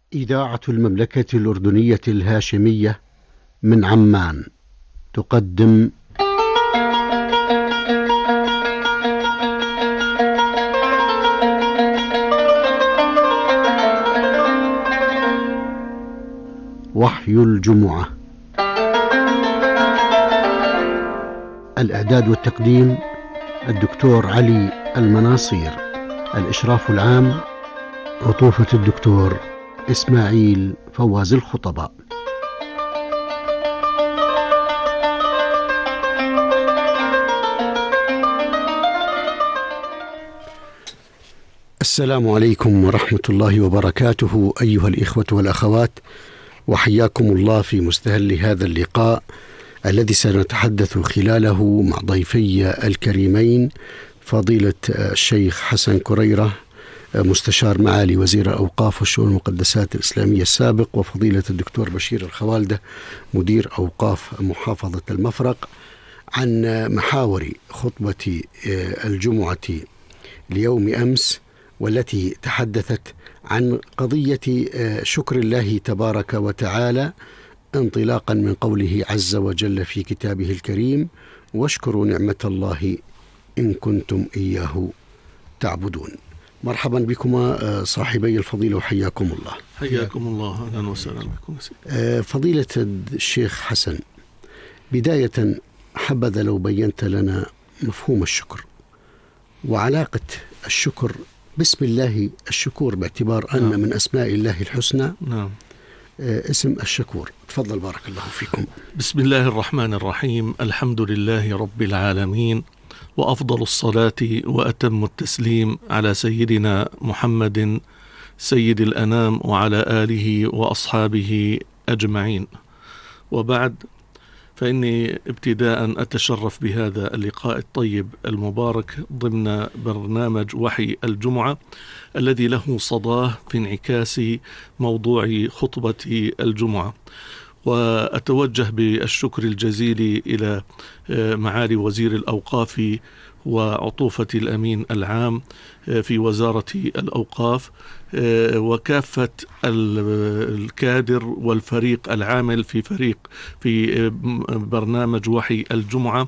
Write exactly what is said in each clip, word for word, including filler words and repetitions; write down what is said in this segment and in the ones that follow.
إذاعة المملكة الأردنية الهاشمية من عمان تقدم وحي الجمعة. الإعداد والتقديم الدكتور علي المناصير. الإشراف العام عطوفة الدكتور إسماعيل فواز الخطباء. السلام عليكم ورحمة الله وبركاته أيها الإخوة والأخوات، وحياكم الله في مستهل هذا اللقاء الذي سنتحدث خلاله مع ضيفي الكريمين فضيلة الشيخ حسن كريرة مستشار معالي وزير الأوقاف والشؤون المقدسات الإسلامية السابق، وفضيلة الدكتور بشير الخوالدة مدير أوقاف محافظة المفرق، عن محاور خطبة الجمعة ليوم أمس، والتي تحدثت عن قضية شكر الله تبارك وتعالى انطلاقا من قوله عز وجل في كتابه الكريم: واشكروا نعمة الله إن كنتم إياه تعبدون. مرحبا بكما صاحبي الفضيلة وحياكم الله. حياكم الله، أهلا وسهلا بكم. فضيلة الشيخ حسن، بداية حبذا لو بينت لنا مفهوم الشكر وعلاقة الشكر بسم الله الشكور، باعتبار أن نعم. من أسماء الله الحسنى نعم. اسم الشكور. تفضل بارك الله فيكم. بسم الله الرحمن الرحيم. الحمد لله رب العالمين، وأفضل الصلاة وأتم التسليم على سيدنا محمد سيد الأنام وعلى آله وأصحابه أجمعين، وبعد، فإني ابتداء أتشرف بهذا اللقاء الطيب المبارك ضمن برنامج وحي الجمعة الذي له صداه في انعكاس موضوع خطبة الجمعة، وأتوجه بالشكر الجزيل إلى معالي وزير الأوقاف وعطوفة الأمين العام في وزارة الأوقاف وكافة الكادر والفريق العامل في فريق في برنامج وحي الجمعة،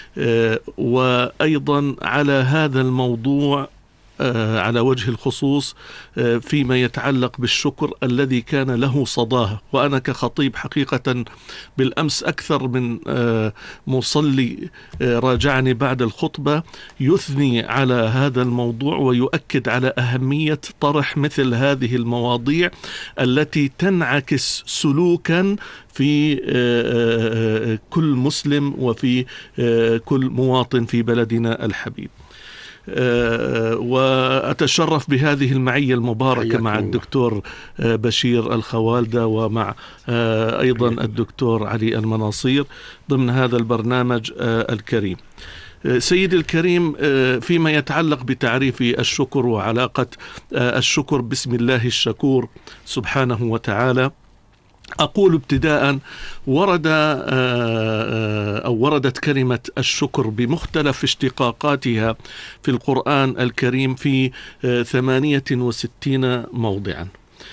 وأيضا على هذا الموضوع على وجه الخصوص فيما يتعلق بالشكر الذي كان له صداه. وأنا كخطيب حقيقة بالأمس أكثر من مصلي راجعني بعد الخطبة يثني على هذا الموضوع ويؤكد على أهمية طرح مثل هذه المواضيع التي تنعكس سلوكا في كل مسلم وفي كل مواطن في بلدنا الحبيب. أه وأتشرف بهذه المعية المباركة مع الدكتور بشير الخوالدة ومع أه أيضا الدكتور علي المناصير ضمن هذا البرنامج أه الكريم. أه سيدي الكريم، أه فيما يتعلق بتعريف الشكر وعلاقة أه الشكر بسم الله الشكور سبحانه وتعالى، أقول ابتداء ورد أو وردت كلمة الشكر بمختلف اشتقاقاتها في القرآن الكريم في ثمانية وستين موضعا،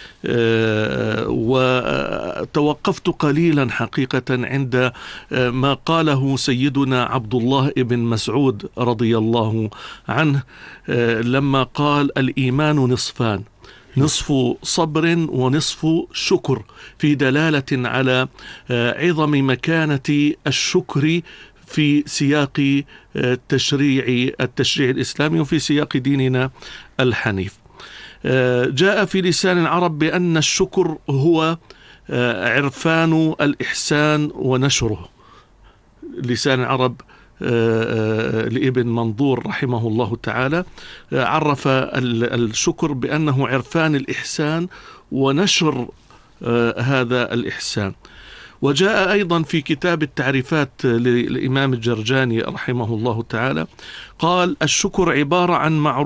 وتوقفت قليلا حقيقة عند ما قاله سيدنا عبد الله بن مسعود رضي الله عنه لما قال: الإيمان نصفان، نصف صبر ونصف شكر، في دلالة على عظم مكانة الشكر في سياق التشريع التشريع الإسلامي وفي سياق ديننا الحنيف. جاء في لسان العرب بأن الشكر هو عرفان الإحسان ونشره. لسان العرب لابن منظور رحمه الله تعالى عرف الشكر بأنه عرفان الإحسان ونشر هذا الإحسان. وجاء أيضا في كتاب التعريفات للإمام الجرجاني رحمه الله تعالى قال: الشكر عبارة عن معروف